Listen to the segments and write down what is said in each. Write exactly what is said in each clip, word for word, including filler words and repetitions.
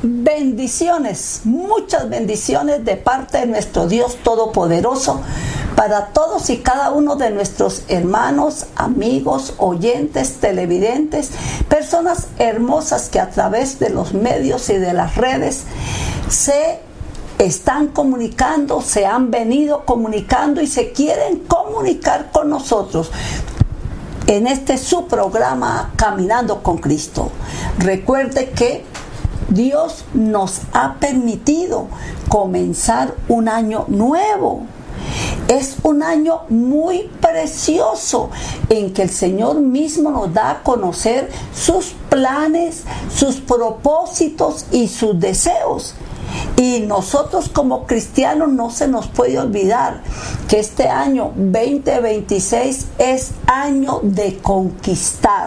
bendiciones, muchas bendiciones de parte de nuestro Dios Todopoderoso para todos y cada uno de nuestros hermanos, amigos, oyentes, televidentes, personas hermosas que a través de los medios y de las redes se están comunicando, se han venido comunicando y se quieren comunicar con nosotros en este su programa Caminando con Cristo. Recuerde que Dios nos ha permitido comenzar un año nuevo. Es un año muy precioso en que el Señor mismo nos da a conocer sus planes, sus propósitos y sus deseos. Y nosotros como cristianos no se nos puede olvidar que este año veinte veintiséis es año de conquistar.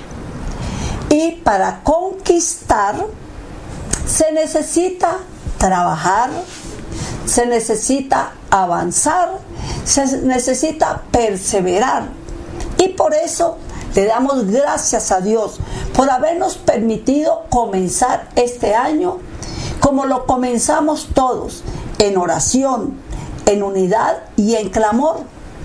Y para conquistar se necesita trabajar, se necesita avanzar, se necesita perseverar. Y por eso le damos gracias a Dios por habernos permitido comenzar este año como lo comenzamos todos, en oración, en unidad y en clamor.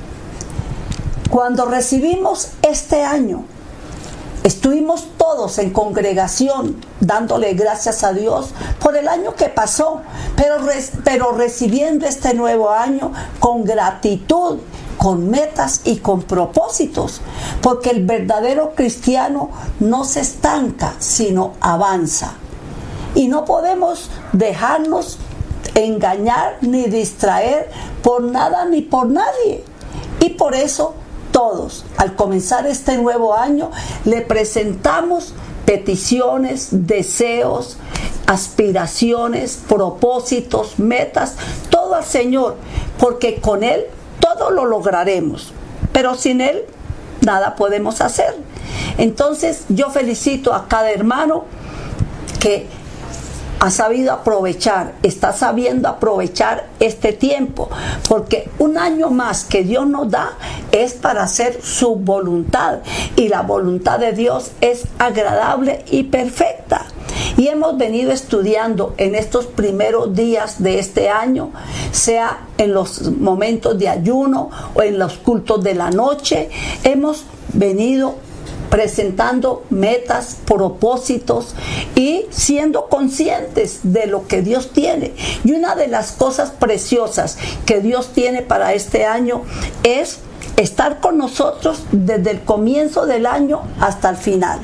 Cuando recibimos este año, estuvimos todos en congregación dándole gracias a Dios por el año que pasó, pero, pero recibiendo este nuevo año con gratitud, con metas y con propósitos, porque el verdadero cristiano no se estanca, sino avanza. Y no podemos dejarnos engañar ni distraer por nada ni por nadie. Y por eso todos, al comenzar este nuevo año, le presentamos peticiones, deseos, aspiraciones, propósitos, metas, todo al Señor, porque con Él todo lo lograremos, pero sin Él nada podemos hacer. Entonces yo felicito a cada hermano que ha sabido aprovechar, está sabiendo aprovechar este tiempo, porque un año más que Dios nos da es para hacer su voluntad, y la voluntad de Dios es agradable y perfecta. Y hemos venido estudiando en estos primeros días de este año, sea en los momentos de ayuno o en los cultos de la noche, hemos venido presentando metas, propósitos y siendo conscientes de lo que Dios tiene. Y una de las cosas preciosas que Dios tiene para este año es estar con nosotros desde el comienzo del año hasta el final.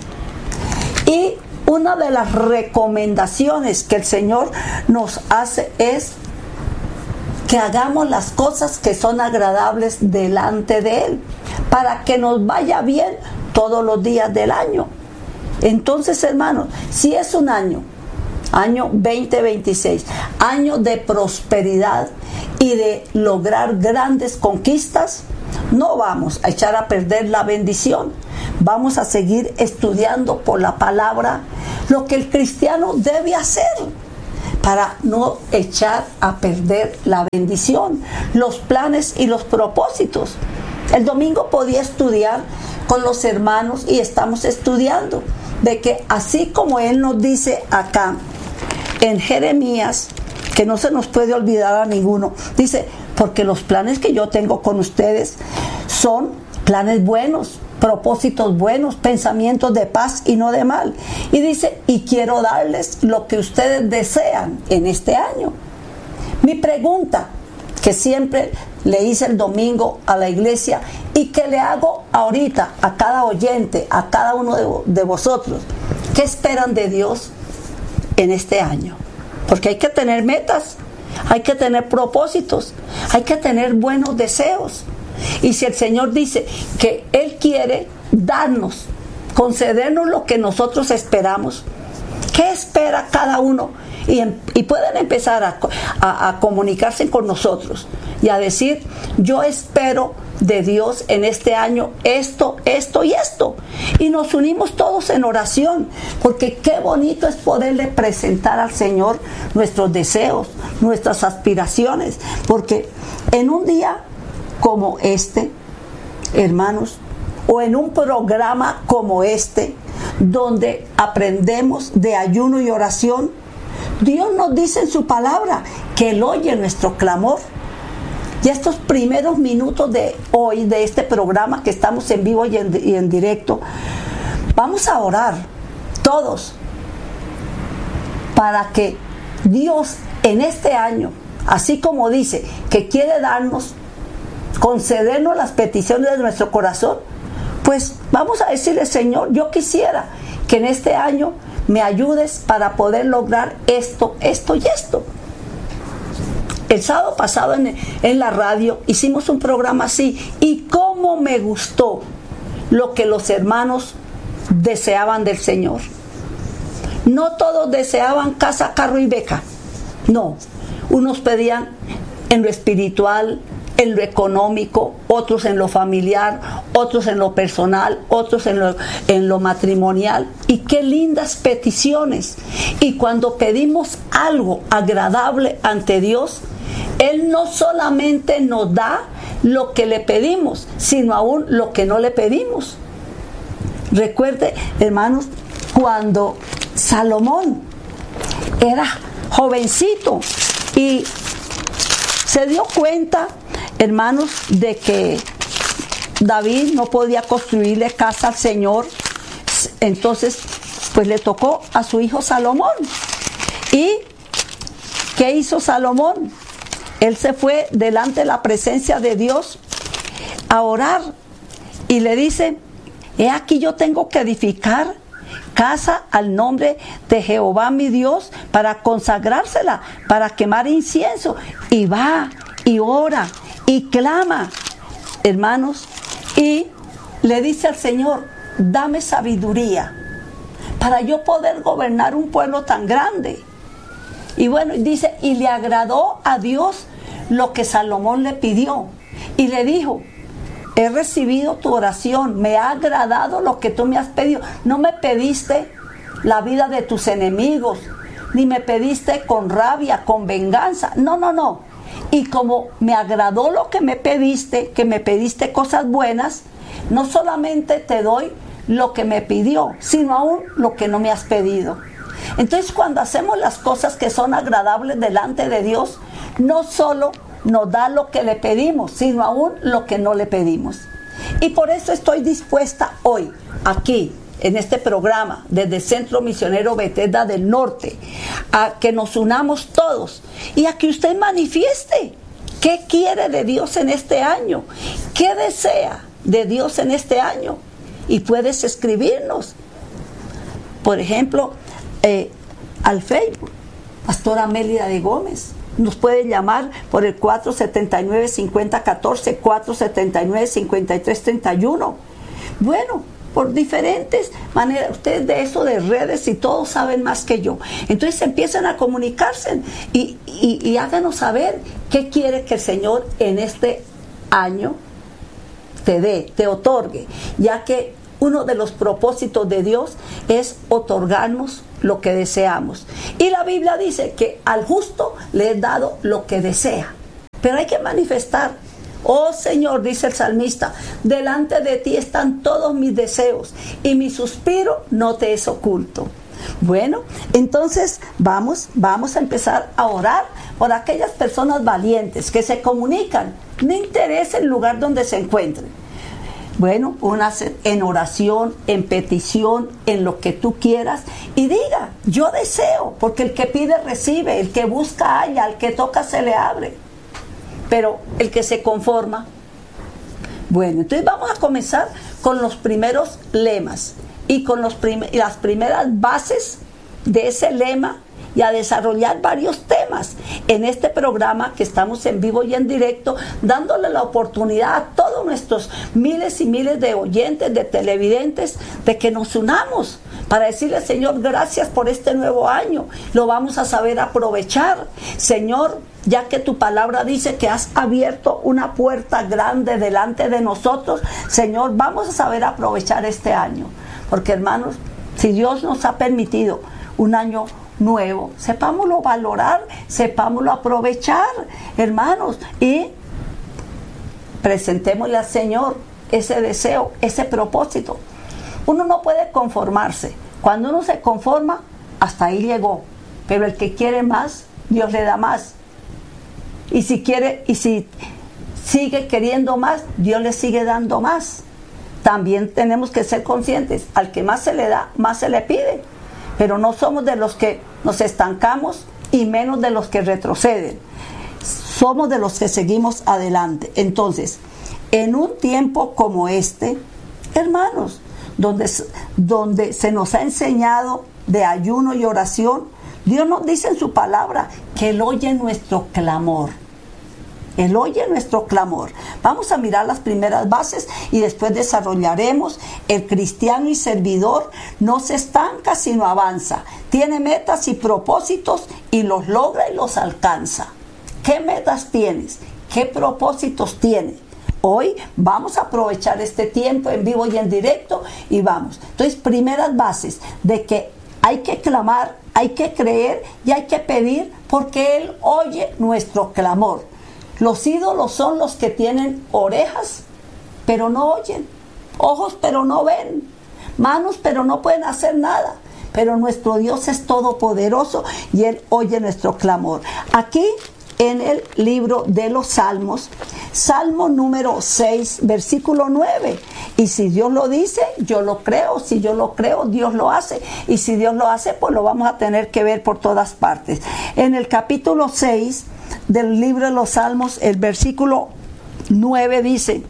Y una de las recomendaciones que el Señor nos hace es que hagamos las cosas que son agradables delante de Él, para que nos vaya bien todos los días del año. Entonces, hermanos, si es un año, año veinte veintiséis, año de prosperidad y de lograr grandes conquistas, no vamos a echar a perder la bendición. Vamos a seguir estudiando por la palabra lo que el cristiano debe hacer para no echar a perder la bendición, los planes y los propósitos. El domingo podía estudiar con los hermanos y estamos estudiando de que así como Él nos dice acá en Jeremías, que no se nos puede olvidar a ninguno, dice, porque los planes que yo tengo con ustedes son planes buenos, propósitos buenos, pensamientos de paz y no de mal. Y dice, y quiero darles lo que ustedes desean en este año. Mi pregunta, que siempre le hice el domingo a la iglesia y que le hago ahorita a cada oyente, a cada uno de, de vosotros, ¿qué esperan de Dios en este año? Porque hay que tener metas, hay que tener propósitos, hay que tener buenos deseos. Y si el Señor dice que Él quiere darnos, concedernos lo que nosotros esperamos, ¿qué espera cada uno? Y, y pueden empezar a, a, a comunicarse con nosotros y a decir, yo espero de Dios en este año esto, esto y esto. Y nos unimos todos en oración, porque qué bonito es poderle presentar al Señor nuestros deseos, nuestras aspiraciones, porque en un día como este, hermanos, o en un programa como este, donde aprendemos de ayuno y oración, Dios nos dice en su palabra que Él oye nuestro clamor. Y estos primeros minutos de hoy, de este programa que estamos en vivo y en, y en directo, vamos a orar todos para que Dios en este año, así como dice que quiere darnos, concedernos las peticiones de nuestro corazón, pues vamos a decirle: Señor, yo quisiera que en este año me ayudes para poder lograr esto, esto y esto. El sábado pasado en, en la radio hicimos un programa así, y cómo me gustó lo que los hermanos deseaban del Señor. No todos deseaban casa, carro y beca. No, unos pedían en lo espiritual, en lo económico, otros en lo familiar, otros en lo personal, otros en lo, en lo matrimonial. Y qué lindas peticiones. Y cuando pedimos algo agradable ante Dios, Él no solamente nos da lo que le pedimos, sino aún lo que no le pedimos. Recuerde, hermanos, cuando Salomón era jovencito y se dio cuenta, hermanos, de que David no podía construirle casa al Señor, entonces pues le tocó a su hijo Salomón. ¿Y qué hizo Salomón? Él se fue delante de la presencia de Dios a orar y le dice: he aquí, yo tengo que edificar casa al nombre de Jehová mi Dios para consagrársela, para quemar incienso. Y va y ora y clama, hermanos, y le dice al Señor: dame sabiduría para yo poder gobernar un pueblo tan grande. Y bueno, dice, y le agradó a Dios lo que Salomón le pidió. Y le dijo: he recibido tu oración, me ha agradado lo que tú me has pedido. No me pediste la vida de tus enemigos, ni me pediste con rabia, con venganza. No, no, no. Y como me agradó lo que me pediste, que me pediste cosas buenas, no solamente te doy lo que me pidió, sino aún lo que no me has pedido. Entonces, cuando hacemos las cosas que son agradables delante de Dios, no solo nos da lo que le pedimos, sino aún lo que no le pedimos. Y por eso estoy dispuesta hoy, aquí, en este programa, desde Centro Misionero Bethesda del Norte, a que nos unamos todos y a que usted manifieste qué quiere de Dios en este año, qué desea de Dios en este año. Y puedes escribirnos, por ejemplo, eh, al Facebook, Pastora Mélida de Gómez. Nos puede llamar por el cuatro siete nueve, cinco cero uno cuatro, cuatro siete nueve, cinco tres tres uno. Bueno, por diferentes maneras. Ustedes de eso de redes y todos saben más que yo. Entonces empiezan a comunicarse y, y, y háganos saber qué quiere que el Señor en este año te dé, te otorgue, ya que uno de los propósitos de Dios es otorgarnos lo que deseamos. Y la Biblia dice que al justo le he dado lo que desea. Pero hay que manifestar. Oh Señor, dice el salmista, delante de ti están todos mis deseos y mi suspiro no te es oculto. Bueno, entonces vamos, vamos a empezar a orar por aquellas personas valientes que se comunican, no interesa el lugar donde se encuentren. Bueno, una en oración, en petición, en lo que tú quieras, y diga: yo deseo, porque el que pide recibe, el que busca halla, al que toca se le abre. Pero el que se conforma. Bueno, entonces vamos a comenzar con los primeros lemas y con los prim- las primeras bases de ese lema, y a desarrollar varios temas en este programa que estamos en vivo y en directo, dándole la oportunidad a todos nuestros miles y miles de oyentes, de televidentes, de que nos unamos para decirle: Señor, gracias por este nuevo año, lo vamos a saber aprovechar. Señor, ya que tu palabra dice que has abierto una puerta grande delante de nosotros, Señor, vamos a saber aprovechar este año, porque hermanos, si Dios nos ha permitido un año nuevo, sepámoslo valorar, sepámoslo aprovechar, hermanos, y presentémosle al Señor ese deseo, ese propósito. Uno no puede conformarse. Cuando uno se conforma, hasta ahí llegó. pero el que quiere más, Dios le da más. Y si quiere, y si sigue queriendo más, Dios le sigue dando más. También tenemos que ser conscientes, al que más se le da, más se le pide. Pero no somos de los que nos estancamos y menos de los que retroceden. Somos de los que seguimos adelante. Entonces, en un tiempo como este, hermanos, donde, donde se nos ha enseñado de ayuno y oración, Dios nos dice en su palabra que Él oye nuestro clamor. Él oye nuestro clamor. Vamos a mirar las primeras bases y después desarrollaremos. El cristiano y servidor no se estanca sino avanza. Tiene metas y propósitos y los logra y los alcanza. ¿Qué metas tienes? ¿Qué propósitos tienes? Hoy vamos a aprovechar este tiempo en vivo y en directo y vamos. Entonces, primeras bases de que hay que clamar, hay que creer y hay que pedir porque Él oye nuestro clamor. Los ídolos son los que tienen orejas, pero no oyen, ojos, pero no ven, manos, pero no pueden hacer nada. Pero nuestro Dios es todopoderoso y Él oye nuestro clamor. Aquí en el libro de los Salmos, Salmo número seis, versículo nueve. Y si Dios lo dice, yo lo creo. Si yo lo creo, Dios lo hace. Y si Dios lo hace, pues lo vamos a tener que ver por todas partes. En el capítulo seis del libro de los Salmos, el versículo nueve dice: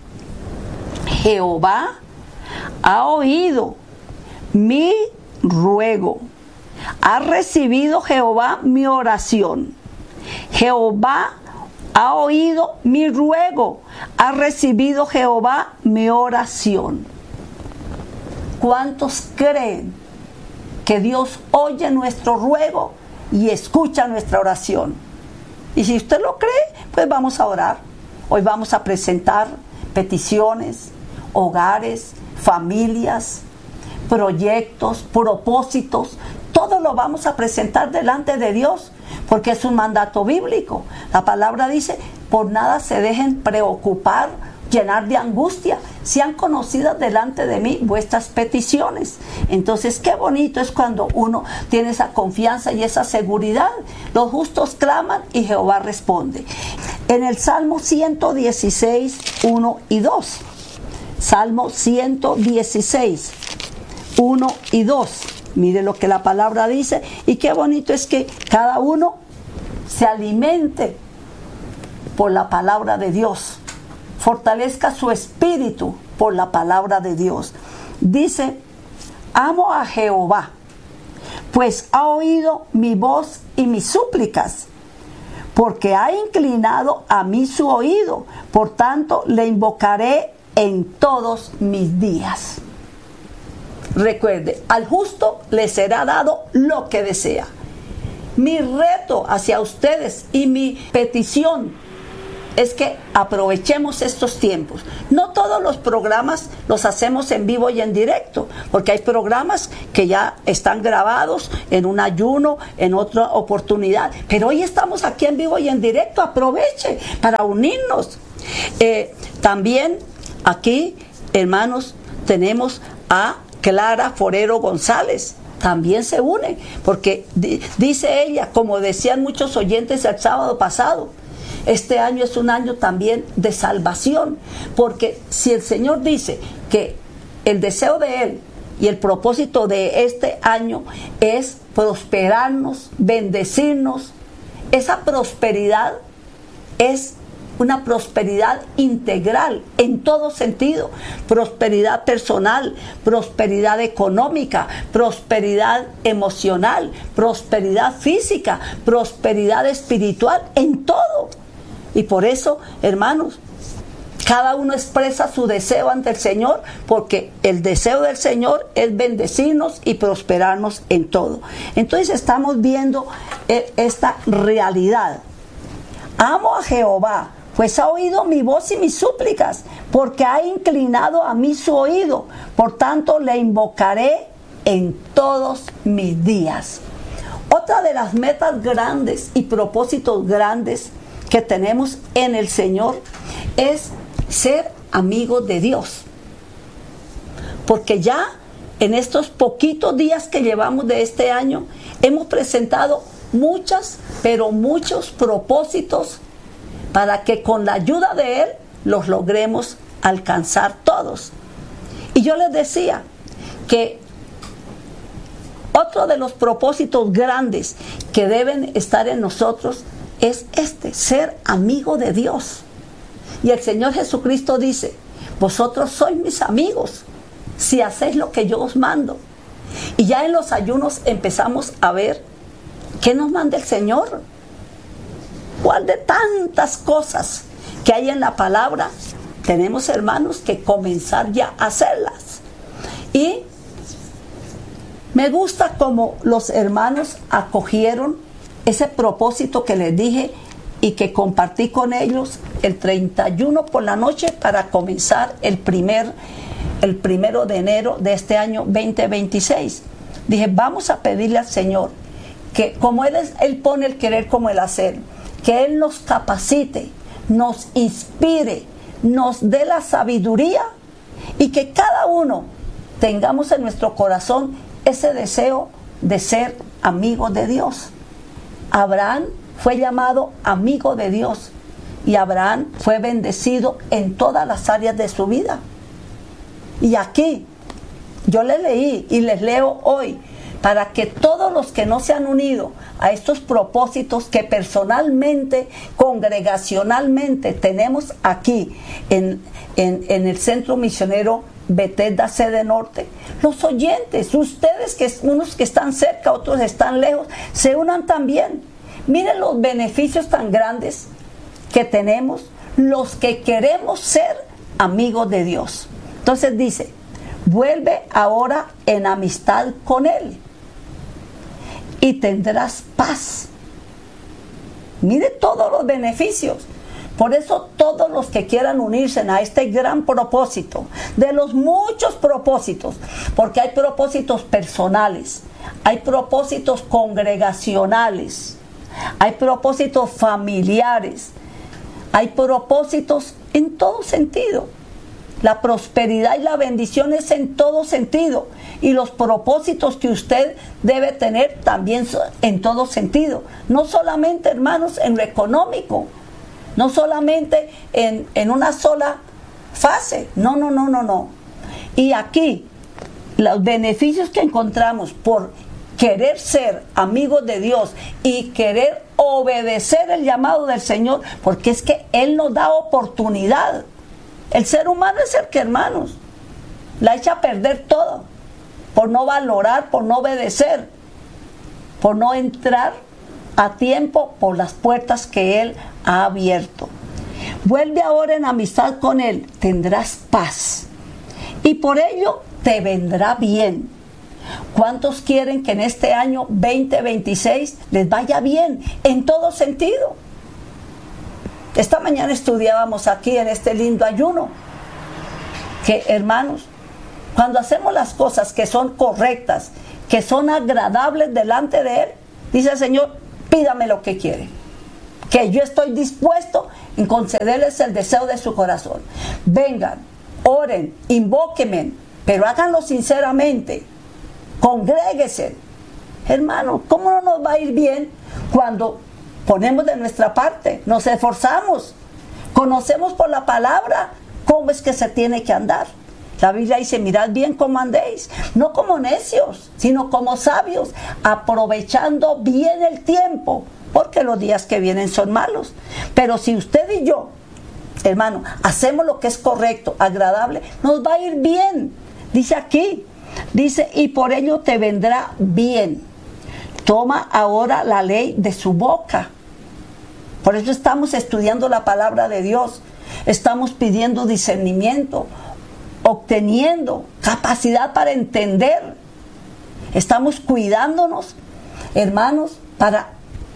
Jehová ha oído mi ruego, ha recibido Jehová mi oración. Jehová ha oído mi ruego, ha recibido Jehová mi oración. ¿Cuántos creen que Dios oye nuestro ruego y escucha nuestra oración? Y si usted lo cree, pues vamos a orar. Hoy vamos a presentar peticiones, hogares, familias, proyectos, propósitos. Todo lo vamos a presentar delante de Dios, porque es un mandato bíblico. La palabra dice: por nada se dejen preocupar, llenar de angustia, sean conocidas delante de mí vuestras peticiones. Entonces, qué bonito es cuando uno tiene esa confianza y esa seguridad. Los justos claman y Jehová responde. En el Salmo ciento dieciséis, uno y dos. Salmo ciento dieciséis, uno y dos. Mire lo que la palabra dice, y qué bonito es que cada uno se alimente por la palabra de Dios, fortalezca su espíritu por la palabra de Dios. Dice: amo a Jehová, pues ha oído mi voz y mis súplicas, porque ha inclinado a mí su oído, por tanto le invocaré en todos mis días. Recuerde, al justo le será dado lo que desea. Mi reto hacia ustedes y mi petición es que aprovechemos estos tiempos. No todos los programas los hacemos en vivo y en directo, porque hay programas que ya están grabados en un ayuno, en otra oportunidad. Pero hoy estamos aquí en vivo y en directo. Aproveche para unirnos. Eh, también aquí, hermanos, tenemos a Clara Forero González. También se une, porque di, dice ella, como decían muchos oyentes el sábado pasado, este año es un año también de salvación, porque si el Señor dice que el deseo de Él y el propósito de este año es prosperarnos, bendecirnos, esa prosperidad es una prosperidad integral en todo sentido: prosperidad personal, prosperidad económica, prosperidad emocional, prosperidad física, prosperidad espiritual, en todo. Y por eso, hermanos, cada uno expresa su deseo ante el Señor, porque el deseo del Señor es bendecirnos y prosperarnos en todo. Entonces estamos viendo esta realidad. Amo a Jehová, pues ha oído mi voz y mis súplicas, porque ha inclinado a mí su oído. Por tanto, le invocaré en todos mis días. Otra de las metas grandes y propósitos grandes que tenemos en el Señor es ser amigos de Dios. Porque ya en estos poquitos días que llevamos de este año, hemos presentado muchas, pero muchos propósitos para que con la ayuda de Él los logremos alcanzar todos. Y yo les decía que otro de los propósitos grandes que deben estar en nosotros es este, ser amigo de Dios. Y el Señor Jesucristo dice: vosotros sois mis amigos si hacéis lo que yo os mando. Y ya en los ayunos empezamos a ver qué nos manda el Señor. ¿Cuál de tantas cosas que hay en la palabra tenemos, hermanos, que comenzar ya a hacerlas? Y me gusta cómo los hermanos acogieron ese propósito que les dije y que compartí con ellos el treinta y uno por la noche para comenzar el primer el primero de enero de este año veinte veintiséis. Dije, vamos a pedirle al Señor que como Él, es, Él pone el querer como el hacer, que Él nos capacite, nos inspire, nos dé la sabiduría y que cada uno tengamos en nuestro corazón ese deseo de ser amigos de Dios. Abraham fue llamado amigo de Dios y Abraham fue bendecido en todas las áreas de su vida. Y aquí yo les leí y les leo hoy para que todos los que no se han unido a estos propósitos que personalmente, congregacionalmente tenemos aquí en, en, en el Centro Misionero Bethesda Sede Norte, los oyentes, ustedes, que unos que están cerca, otros están lejos, se unan también. Miren los beneficios tan grandes que tenemos los que queremos ser amigos de Dios. Entonces dice, vuelve ahora en amistad con Él y tendrás paz. Mire todos los beneficios. Por eso todos los que quieran unirse a este gran propósito, de los muchos propósitos, porque hay propósitos personales, hay propósitos congregacionales, hay propósitos familiares, hay propósitos en todo sentido. La prosperidad y la bendición es en todo sentido. Y los propósitos que usted debe tener también en todo sentido. No solamente, hermanos, en lo económico. No solamente en, en una sola fase. No, no, no, no, no. Y aquí, los beneficios que encontramos por querer ser amigos de Dios y querer obedecer el llamado del Señor, porque es que Él nos da oportunidad. El ser humano es el que, hermanos, la echa a perder todo por no valorar, por no obedecer, por no entrar a tiempo por las puertas que Él ha abierto. Vuelve ahora en amistad con Él, tendrás paz y por ello te vendrá bien. ¿Cuántos quieren que en este año veinte veintiséis les vaya bien en todo sentido? Esta mañana estudiábamos aquí en este lindo ayuno que, hermanos, cuando hacemos las cosas que son correctas, que son agradables delante de Él, dice el Señor, pídame lo que quiere, que yo estoy dispuesto en concederles el deseo de su corazón. Vengan, oren, invóquenme, pero háganlo sinceramente, congréguense. Hermano, ¿cómo no nos va a ir bien cuando ponemos de nuestra parte, nos esforzamos, conocemos por la palabra cómo es que se tiene que andar? La Biblia dice, mirad bien cómo andéis, no como necios, sino como sabios, aprovechando bien el tiempo, porque los días que vienen son malos. Pero si usted y yo, hermano, hacemos lo que es correcto, agradable, nos va a ir bien. Dice aquí, dice, y por ello te vendrá bien. Toma ahora la ley de su boca. Por eso estamos estudiando la palabra de Dios. Estamos pidiendo discernimiento, obteniendo capacidad para entender. Estamos cuidándonos, hermanos, para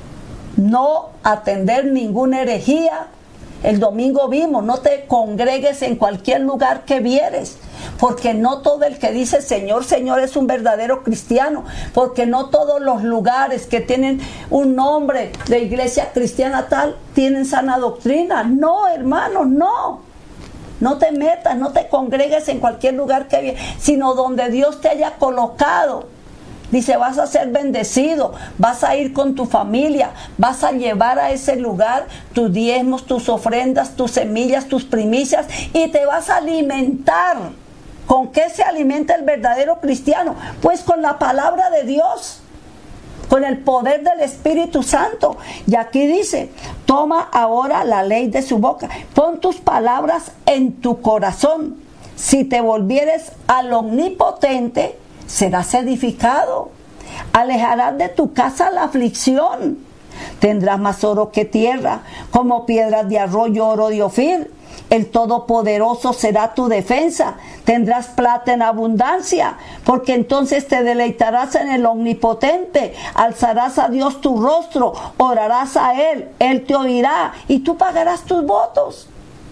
no atender ninguna herejía. El domingo vimos, no te congregues en cualquier lugar que vieres, porque no todo el que dice Señor, Señor es un verdadero cristiano, porque no todos los lugares que tienen un nombre de iglesia cristiana tal tienen sana doctrina. No, hermanos, no. No te metas, no te congregues en cualquier lugar que vieres, sino donde Dios te haya colocado. Dice, vas a ser bendecido, vas a ir con tu familia, vas a llevar a ese lugar tus diezmos, tus ofrendas, tus semillas, tus primicias, y te vas a alimentar. ¿Con qué se alimenta el verdadero cristiano? Pues con la palabra de Dios, con el poder del Espíritu Santo. Y aquí dice, toma ahora la ley de su boca, pon tus palabras en tu corazón. Si te volvieres al Omnipotente, serás edificado. Alejarás de tu casa la aflicción. Tendrás más oro que tierra, como piedras de arroyo, oro de Ofir. El Todopoderoso será tu defensa. Tendrás plata en abundancia, porque entonces te deleitarás en el Omnipotente. Alzarás a Dios tu rostro, orarás a Él, Él te oirá y tú pagarás tus votos.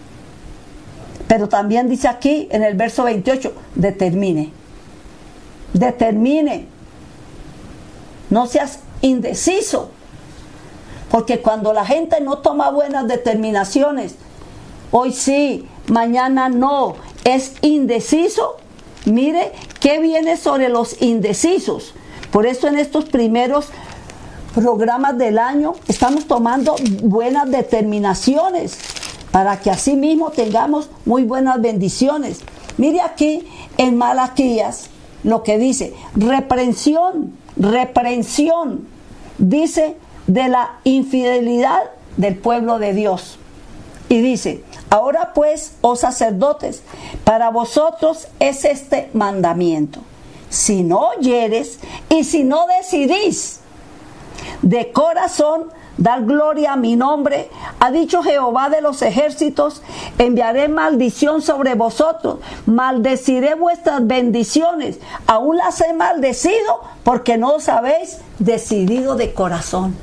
Pero también dice aquí en el verso veintiocho, determine. Determine. No seas indeciso. Porque cuando la gente no toma buenas determinaciones, hoy sí, mañana no, es indeciso. Mire qué viene sobre los indecisos. Por eso en estos primeros programas del año estamos tomando buenas determinaciones para que así mismo tengamos muy buenas bendiciones. Mire aquí en Malaquías lo que dice, reprensión, reprensión, dice de la infidelidad del pueblo de Dios. Y dice, ahora pues, oh sacerdotes, para vosotros es este mandamiento. Si no oyeres y si no decidís de corazón dar gloria a mi nombre, ha dicho Jehová de los ejércitos, enviaré maldición sobre vosotros, maldeciré vuestras bendiciones, aún las he maldecido porque no os habéis decidido de corazón.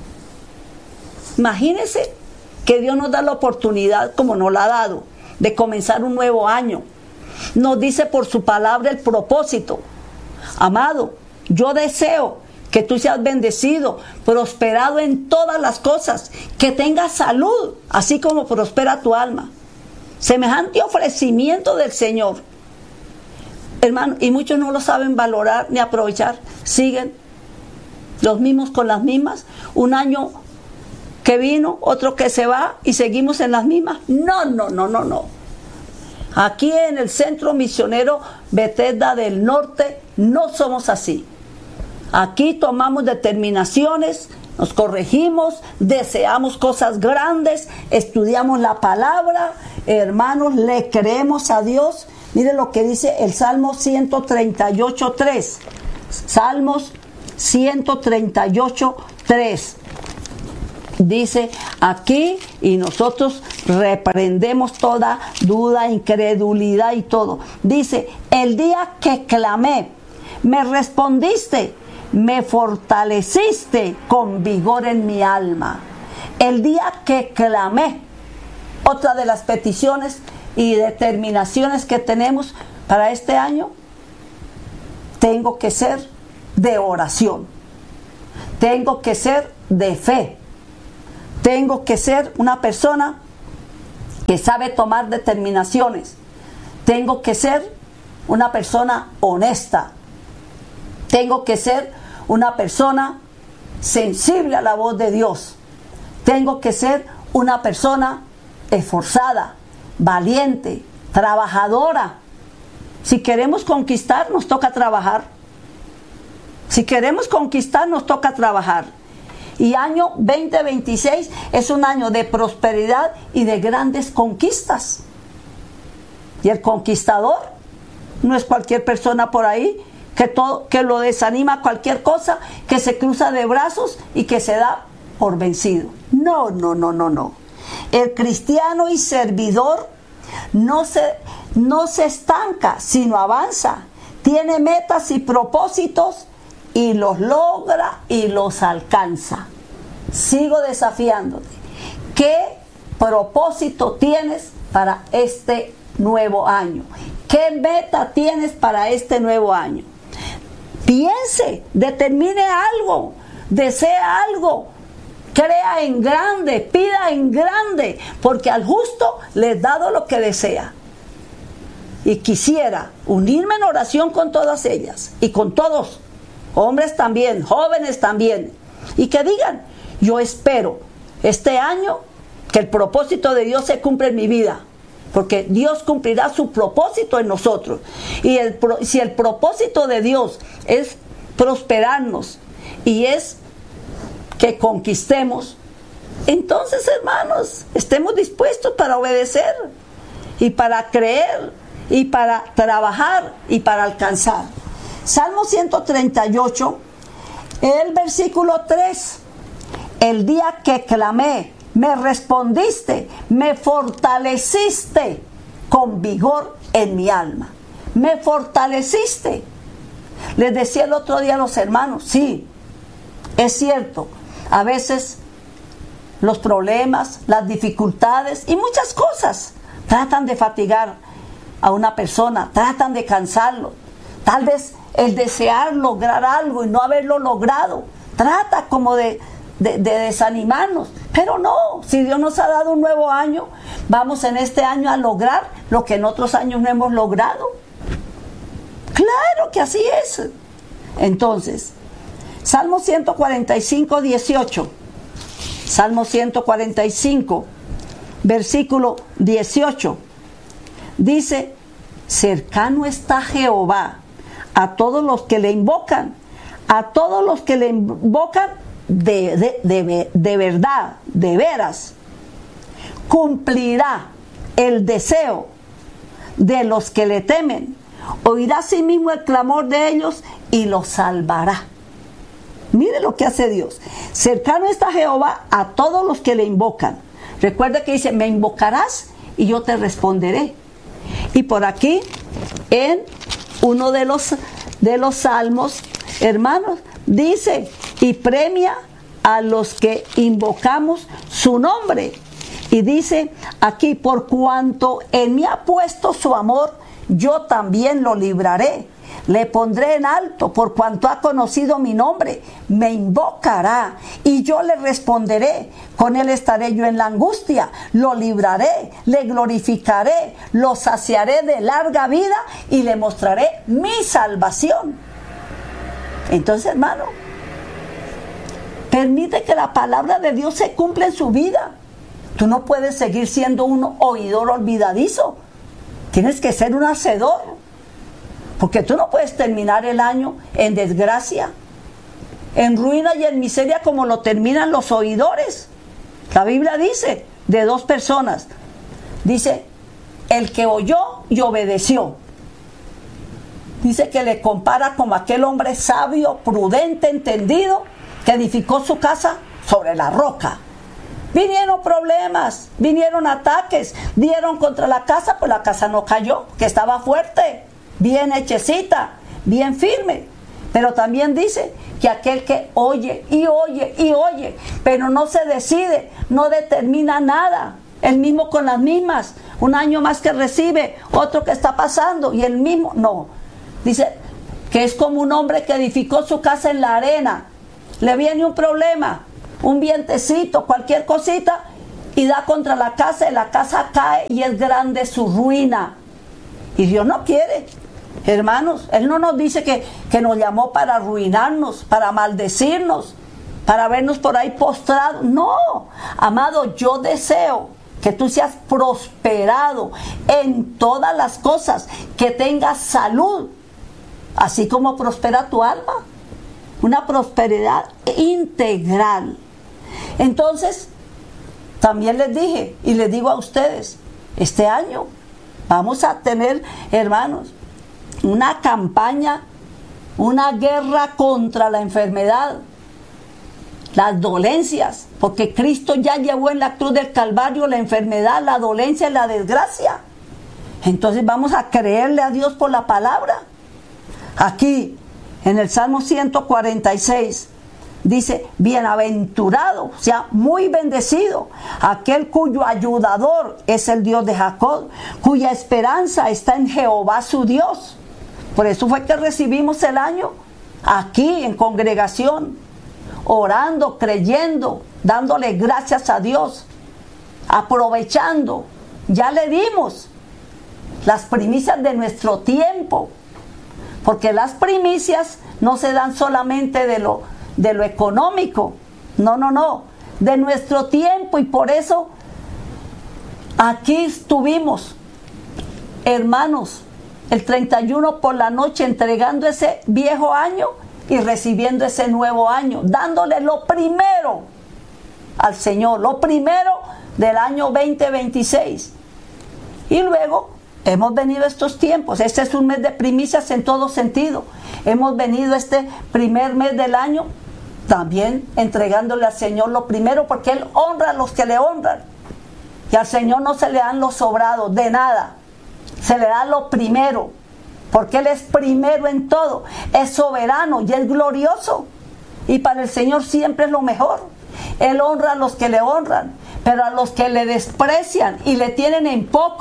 Imagínense que Dios nos da la oportunidad, como nos la ha dado, de comenzar un nuevo año. Nos dice por su palabra el propósito. Amado, yo deseo que tú seas bendecido, prosperado en todas las cosas, que tengas salud, así como prospera tu alma. Semejante ofrecimiento del Señor. Hermano, y muchos no lo saben valorar ni aprovechar. Siguen los mismos con las mismas. Un año que vino, otro que se va y seguimos en las mismas. No, no, no, no, no. Aquí en el Centro Misionero Bethesda del Norte no somos así. Aquí tomamos determinaciones, nos corregimos, deseamos cosas grandes, estudiamos la palabra, hermanos, le creemos a Dios. Mire lo que dice el Salmo ciento treinta y ocho, tres. Salmos ciento treinta y ocho, tres. Dice aquí, y nosotros reprendemos toda duda, incredulidad y todo. Dice, el día que clamé, me respondiste, me fortaleciste con vigor en mi alma. El día que clamé, otra de las peticiones y determinaciones que tenemos para este año, tengo que ser de oración, tengo que ser de fe, tengo que ser una persona que sabe tomar determinaciones, tengo que ser una persona honesta, tengo que ser una persona sensible a la voz de Dios, tengo que ser una persona esforzada, valiente, trabajadora. Si queremos conquistar, nos toca trabajar. Si queremos conquistar, nos toca trabajar. Y año veinte veintiséis es un año de prosperidad y de grandes conquistas. Y el conquistador no es cualquier persona por ahí que, todo, que lo desanima cualquier cosa, que se cruza de brazos y que se da por vencido. No, no, no, no, no. El cristiano y servidor no se, no se estanca, sino avanza. Tiene metas y propósitos y los logra y los alcanza. Sigo desafiándote. ¿Qué propósito tienes para este nuevo año? ¿Qué meta tienes para este nuevo año? Piense, determine algo, desea algo, crea en grande, pida en grande, porque al justo le he dado lo que desea. Y quisiera unirme en oración con todas ellas y con todos hombres también, jóvenes también, y que digan, yo espero este año que el propósito de Dios se cumpla en mi vida, porque Dios cumplirá su propósito en nosotros. Y el, si el propósito de Dios es prosperarnos y es que conquistemos, entonces, hermanos, estemos dispuestos para obedecer y para creer y para trabajar y para alcanzar. Salmo ciento treinta y ocho, el versículo tres. El día que clamé, me respondiste, me fortaleciste con vigor en mi alma. Me fortaleciste. Les decía el otro día a los hermanos, sí, es cierto, a veces los problemas, las dificultades y muchas cosas tratan de fatigar a una persona, tratan de cansarlo. Tal vez el desear lograr algo y no haberlo logrado trata como de, de, de desanimarnos, pero no, si Dios nos ha dado un nuevo año, vamos en este año a lograr lo que en otros años no hemos logrado. Claro que así es. Entonces, Salmo ciento cuarenta y cinco, dieciocho. Salmo ciento cuarenta y cinco, versículo dieciocho. Dice, cercano está Jehová a todos los que le invocan, a todos los que le invocan de, de, de, de verdad, de veras. Cumplirá el deseo de los que le temen, oirá asimismo el clamor de ellos y los salvará. Mire lo que hace Dios. Cercano está Jehová a todos los que le invocan. Recuerda que dice, me invocarás y yo te responderé. Y por aquí, en uno de los, de los salmos, hermanos, dice, y premia a los que invocamos su nombre. Y dice aquí, por cuanto en mí ha puesto su amor, yo también lo libraré. Le pondré en alto por cuanto ha conocido mi nombre. Me invocará y yo le responderé. Con él estaré yo en la angustia. Lo libraré, le glorificaré, lo saciaré de larga vida y le mostraré mi salvación. Entonces, hermano, permite que la palabra de Dios se cumpla en su vida. Tú no puedes seguir siendo un oidor olvidadizo. Tienes que ser un hacedor. Porque tú no puedes terminar el año en desgracia, en ruina y en miseria como lo terminan los oidores. La Biblia dice de dos personas. Dice, el que oyó y obedeció. Dice que le compara como aquel hombre sabio, prudente, entendido, que edificó su casa sobre la roca. Vinieron problemas, vinieron ataques, dieron contra la casa, pues la casa no cayó, que estaba fuerte, bien hechecita, bien firme. Pero también dice que aquel que oye y oye y oye, pero no se decide, no determina nada, el mismo con las mismas, un año más que recibe, otro que está pasando y el mismo, no. Dice que es como un hombre que edificó su casa en la arena, le viene un problema, un vientecito, cualquier cosita, y da contra la casa y la casa cae y es grande su ruina. Y Dios no quiere. Hermanos, Él no nos dice que, que nos llamó para arruinarnos, para maldecirnos, para vernos por ahí postrados. No, amado, yo deseo que tú seas prosperado en todas las cosas, que tengas salud, así como prospera tu alma. Una prosperidad integral. Entonces, también les dije y les digo a ustedes, este año vamos a tener, hermanos, una campaña, una guerra contra la enfermedad, las dolencias, porque Cristo ya llevó en la cruz del Calvario la enfermedad, la dolencia y la desgracia. Entonces vamos a creerle a Dios por la palabra. Aquí, en el Salmo ciento cuarenta y seis, dice, bienaventurado, o sea, muy bendecido, aquel cuyo ayudador es el Dios de Jacob, cuya esperanza está en Jehová su Dios. Por eso fue que recibimos el año aquí en congregación, orando, creyendo, dándole gracias a Dios, aprovechando. Ya le dimos las primicias de nuestro tiempo, porque las primicias no se dan solamente de lo, de lo económico, no, no, no, de nuestro tiempo. Y por eso aquí estuvimos, hermanos, el treinta y uno por la noche entregando ese viejo año y recibiendo ese nuevo año, dándole lo primero al Señor, lo primero del año veinte veintiséis. Y luego hemos venido estos tiempos. Este es un mes de primicias en todo sentido. Hemos venido este primer mes del año también entregándole al Señor lo primero, porque Él honra a los que le honran. Y al Señor no se le dan los sobrados de nada. Se le da lo primero, porque Él es primero en todo. Es soberano y es glorioso. Y para el Señor siempre es lo mejor. Él honra a los que le honran, pero a los que le desprecian y le tienen en poco,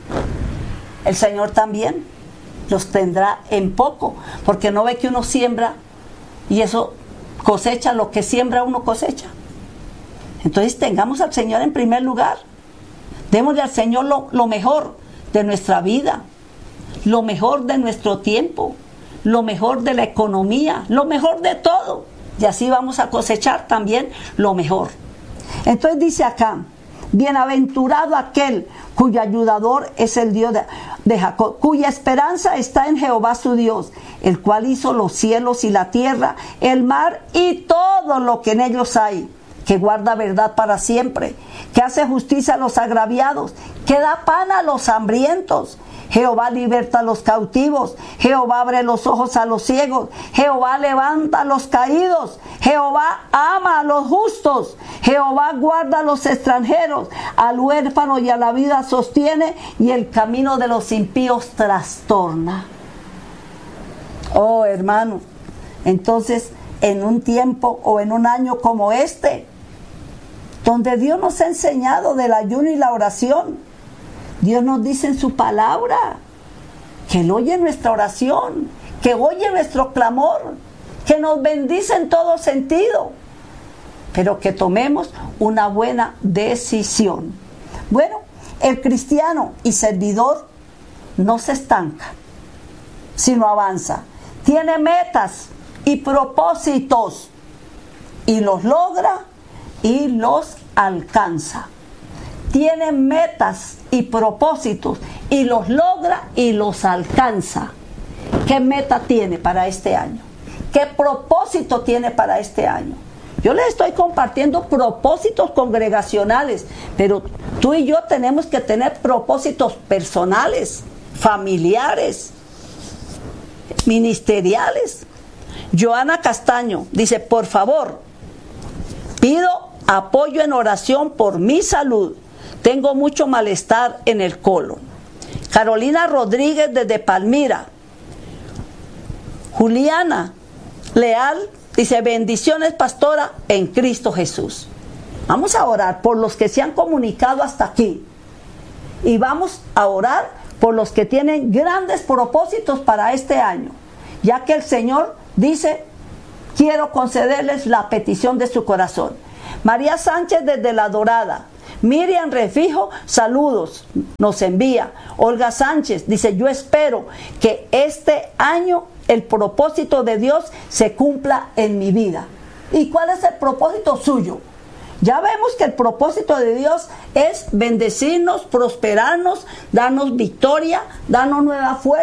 el Señor también los tendrá en poco, porque no ve que uno siembra y eso cosecha, lo que siembra uno cosecha. Entonces tengamos al Señor en primer lugar, démosle al Señor lo, lo mejor de nuestra vida, lo mejor de nuestro tiempo, lo mejor de la economía, lo mejor de todo, y así vamos a cosechar también lo mejor. Entonces dice acá: bienaventurado aquel cuyo ayudador es el Dios de, de Jacob, cuya esperanza está en Jehová su Dios, el cual hizo los cielos y la tierra, el mar y todo lo que en ellos hay, que guarda verdad para siempre, que hace justicia a los agraviados, que da pan a los hambrientos. Jehová liberta a los cautivos, Jehová abre los ojos a los ciegos, Jehová levanta a los caídos, Jehová ama a los justos, Jehová guarda a los extranjeros, al huérfano y a la vida sostiene, y el camino de los impíos trastorna. Oh, hermano, entonces en un tiempo o en un año como este, donde Dios nos ha enseñado del ayuno y la oración, Dios nos dice en su palabra que Él oye nuestra oración, que oye nuestro clamor, que nos bendice en todo sentido, pero que tomemos una buena decisión. Bueno, el cristiano y servidor no se estanca, sino avanza. Tiene metas y propósitos y los logra y los alcanza. Tiene metas y propósitos y los logra y los alcanza. ¿Qué meta tiene para este año? ¿Qué propósito tiene para este año? Yo les estoy compartiendo propósitos congregacionales, pero tú y yo tenemos que tener propósitos personales, familiares, ministeriales. Joana Castaño dice: por favor, pido apoyo en oración por mi salud. Tengo mucho malestar en el colon. Carolina Rodríguez desde Palmira. Juliana Leal dice: bendiciones, pastora, en Cristo Jesús. Vamos a orar por los que se han comunicado hasta aquí. Y vamos a orar por los que tienen grandes propósitos para este año, ya que el Señor dice: quiero concederles la petición de su corazón. María Sánchez desde La Dorada. Miriam Refijo, saludos, nos envía. Olga Sánchez dice: yo espero que este año el propósito de Dios se cumpla en mi vida. ¿Y cuál es el propósito suyo? Ya vemos que el propósito de Dios es bendecirnos, prosperarnos, darnos victoria, darnos nueva fuerza.